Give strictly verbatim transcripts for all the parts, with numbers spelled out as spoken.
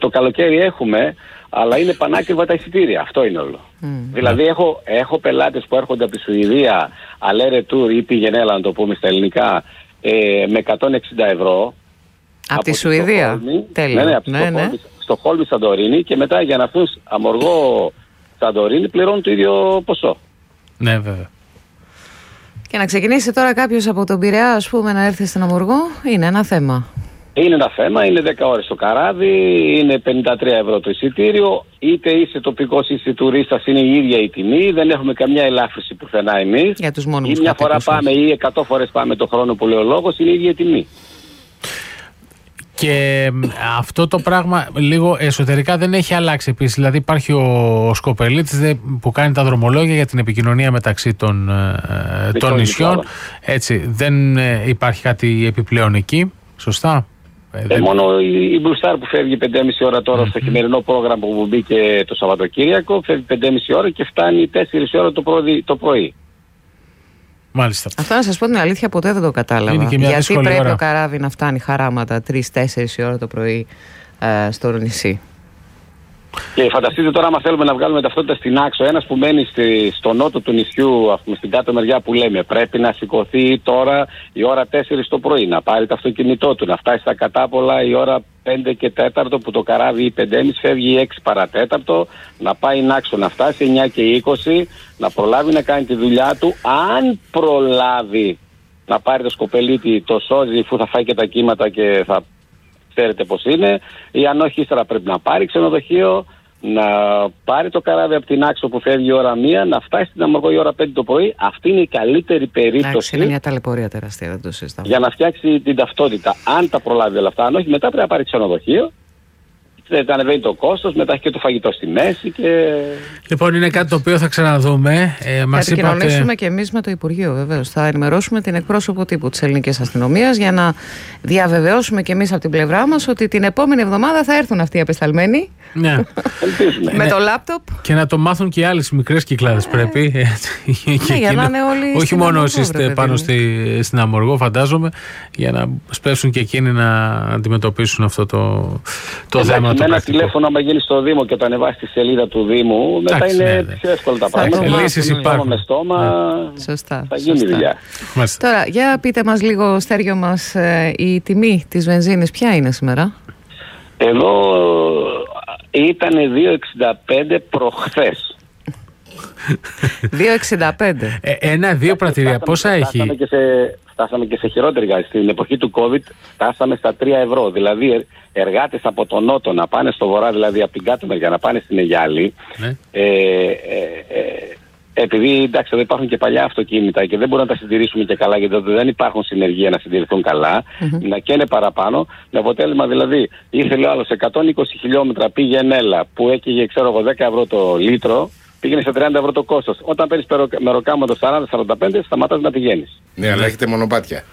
το καλοκαίρι έχουμε, αλλά είναι πανάκριβα τα εισιτήρια. Αυτό είναι όλο. Mm. Δηλαδή έχω, έχω πελάτες που έρχονται από τη Σουηδία, αλέρε tour ή πηγενέλα, να το πούμε στα ελληνικά, ε, με εκατόν εξήντα ευρώ. Από, από τη Σουηδία. Τέλειο. Ναι, ναι, από ναι, ναι. στο Χόλμη Σαντορίνη, και μετά για να έρθουν Αμοργό Σαντορίνη πληρώνουν το ίδιο ποσό. Ναι, βέβαια. Και να ξεκινήσει τώρα κάποιος από τον Πειραιά, ας πούμε, να έρθει στην Αμοργό, είναι ένα θέμα. Είναι ένα θέμα, είναι δέκα ώρες το καράβι, είναι πενήντα τρία ευρώ το εισιτήριο, είτε είσαι τοπικός είτε τουρίστας, είναι η ίδια η τιμή, δεν έχουμε καμιά ελάφρυνση πουθενά εμείς. Για τους μόνιμους ή μια φορά κατοίκους, πάμε ή εκατό φορές πάμε το χρόνο που λέει ο λόγος, είναι η ίδια η τιμή. Και αυτό το πράγμα λίγο εσωτερικά δεν έχει αλλάξει επίσης. Δηλαδή υπάρχει ο Σκοπελίτης που κάνει τα δρομολόγια για την επικοινωνία μεταξύ των, των νησιών. Έτσι, δεν υπάρχει κάτι επιπλέον εκεί, σωστά? Ε, δεν... Μόνο η, η Blue Star που φεύγει πέντε και μισή ώρα τώρα mm-hmm. στο χειμερινό πρόγραμμα που μπήκε το Σαββατοκύριακο, φεύγει πέντε και μισή ώρα και φτάνει τέσσερις ώρα το πρωί. Το πρωί. Μάλιστα. Αυτό, να σας πω την αλήθεια, ποτέ δεν το κατάλαβα. Γιατί πρέπει ώρα. ο καράβι να φτάνει χαράματα τρεις τέσσερις ώρα το πρωί ε, στο νησί. Και φανταστείτε τώρα, άμα θέλουμε να βγάλουμε ταυτότητα στην Άξο, ένας που μένει στη, στο νότο του νησιού, ας πούμε, στην κάτω μεριά που λέμε, πρέπει να σηκωθεί τώρα η ώρα τέσσερις το πρωί, να πάρει το αυτοκίνητό του, να φτάσει στα Κατάπολα η ώρα πέντε και τέταρτο που το καράβι πέντε και μισή φεύγει έξι παρατέταρτο, να πάει στην Άξο να φτάσει εννιά και είκοσι, να προλάβει να κάνει τη δουλειά του, αν προλάβει να πάρει το Σκοπελίτη, το σώζει, αφού θα φάει και τα κύματα και θα... Ξέρετε πώς είναι, ή αν όχι ύστερα πρέπει να πάρει ξενοδοχείο, να πάρει το καράβι από την Άξο που φεύγει η ώρα μία, να φτάσει στην Αμοργό η ώρα πέντε το πρωί. Αυτή είναι η καλύτερη περίπτωση. Εντάξει, είναι μια ταλαιπωρία τεράστια, δεν το συζητάμε. Για να φτιάξει την ταυτότητα. Αν τα προλάβει όλα αυτά, αν όχι, μετά πρέπει να πάρει ξενοδοχείο. Δεν ανεβαίνει το κόστος, μετά έχει και το φαγητό στη μέση. Και... Λοιπόν, είναι κάτι το οποίο θα ξαναδούμε. Ε, θα επικοινωνήσουμε είπατε... και εμείς με το Υπουργείο, βεβαίως. Θα ενημερώσουμε την εκπρόσωπο τύπου της Ελληνικής Αστυνομίας για να διαβεβαιώσουμε και εμείς από την πλευρά μας ότι την επόμενη εβδομάδα θα έρθουν αυτοί οι απεσταλμένοι. Ναι. με το λάπτοπ. Και να το μάθουν και οι άλλες μικρές κυκλάδες πρέπει. Ναι, για να είναι όλοι. Όχι μόνο όσοι είστε πάνω στη, στην Αμοργό, φαντάζομαι, για να σπέσουν και εκείνοι να αντιμετωπίσουν αυτό το, το θέμα. Με ένα τηλέφωνο, άμα γίνει στο Δήμο και το ανεβάσει στη σελίδα του Δήμου, μετά Άξι, είναι ναι, πιο εύκολα τα πράγματα. Λύσεις υπάρχουν. Με στόμα, ναι. Σωστά, θα γίνει σωστά. δουλειά. Τώρα, για πείτε μας λίγο, Στέργιο μας, ε, η τιμή της βενζίνης ποια είναι σήμερα? Εδώ ήταν δύο εξήντα πέντε προχθές. δύο εξήντα πέντε. ε, ένα, δύο πρατηρία, πόσα έχει? Φτάσαμε και, σε, φτάσαμε και σε χειρότερη γάση. Στην εποχή του COVID φτάσαμε στα τρία ευρώ. Δηλαδή εργάτες από τον νότο να πάνε στο βορρά, δηλαδή από την κάτω μεριά να πάνε στην Αιγιάλη, ναι. ε, ε, ε, επειδή εντάξει εδώ υπάρχουν και παλιά αυτοκίνητα και δεν μπορούμε να τα συντηρήσουμε και καλά, γιατί δεν υπάρχουν συνεργεία να συντηρηθούν καλά, mm-hmm. να καίνε παραπάνω, με αποτέλεσμα δηλαδή ήθελε ο άλλος εκατόν είκοσι χιλιόμετρα πήγαινε έλα που έκαιγε ξέρω εγώ δέκα ευρώ το λίτρο, πήγαινε σε τριάντα ευρώ το κόστος. Όταν παίρνεις μεροκάματο σαράντα σαράντα πέντε σταματάς να πηγαίνεις. Ναι, αλλά έχετε μονοπάτια.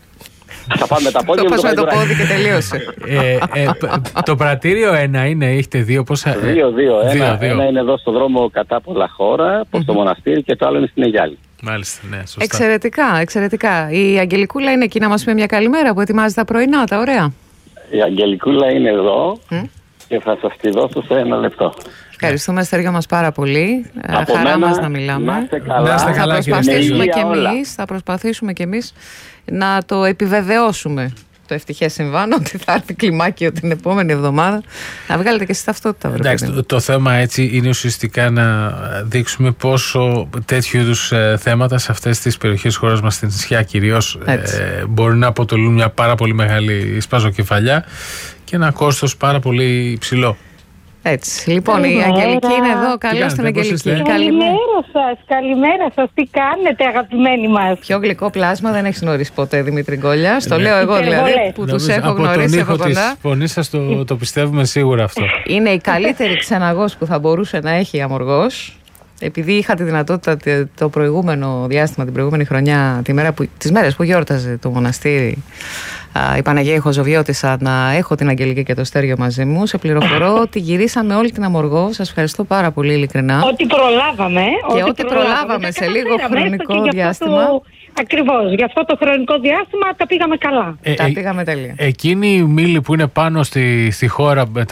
Θα πάμε με τα πόδια. Το πας με το πόδι και τελείωσε. ε, ε, το πρατήριο ένα είναι, έχετε δύο πόσα? Δύο, δύο. Ένα, ένα είναι εδώ στο δρόμο Κατάπολα χώρα, προς το μοναστήρι, και το άλλο είναι στην Αιγιάλη. Μάλιστα, ναι, σωστά. Εξαιρετικά, εξαιρετικά. Η Αγγελικούλα είναι εκεί να μας πει μια καλημέρα που ετοιμάζει τα πρωινά, τα ωραία. Η Αγγελικούλα είναι εδώ mm? και θα σας τη δώσω σε ένα λεπτό. Ευχαριστούμε, Στέργιο μας, πάρα πολύ. Από Χαρά μένα, μας να μιλάμε. Να είστε καλά. Να είστε καλά, θα, προσπαθήσουμε και όλα. εμείς, θα προσπαθήσουμε και εμείς να το επιβεβαιώσουμε το ευτυχές συμβάν ότι θα έρθει κλιμάκιο την επόμενη εβδομάδα. Να βγάλετε και εσείς ταυτότητα. Εντάξει, το, το θέμα έτσι είναι ουσιαστικά να δείξουμε πόσο τέτοιου είδους ε, θέματα σε αυτές τις περιοχές της χώρας μας, στην νησιά κυρίως, ε, μπορεί να αποτελούν μια πάρα πολύ μεγάλη σπαζοκεφαλιά και ένα κόστος πάρα πολύ υψηλό. Έτσι. Λοιπόν, καλημέρα. Η Αγγελική είναι εδώ. Καλώς την Αγγελική. Καλημέρα σας. Καλημέρα σας. Τι κάνετε, αγαπημένοι μας? Πιο γλυκό πλάσμα δεν έχεις γνωρίσει ποτέ, Δημήτρη Γκόλια. Το λέω εγώ δηλαδή, που τους έχω από γνωρίσει από κοντά. Από τον ήχο της φωνής σας το, το πιστεύουμε σίγουρα αυτό. Είναι η καλύτερη ξεναγός που θα μπορούσε να έχει η Αμοργός. Επειδή είχα τη δυνατότητα το προηγούμενο διάστημα, την προηγούμενη χρονιά, τη μέρα που, τις μέρες που γιόρταζε το μοναστήρι, η Παναγία η Χοζοβιώτισσα, να έχω την Αγγελική και το Στέργιο μαζί μου. Σε πληροφορώ ότι γυρίσαμε όλη την Αμοργό. Σας ευχαριστώ πάρα πολύ ειλικρινά. Ότι προλάβαμε. Και ό,τι προλάβαμε, προλάβαμε σε λίγο χρονικό διάστημα. Το, ακριβώς. Για αυτό το χρονικό διάστημα τα πήγαμε καλά. Ε, τα πήγαμε τέλεια. Εκείνη η μήλη που είναι πάνω στη, στη χώρα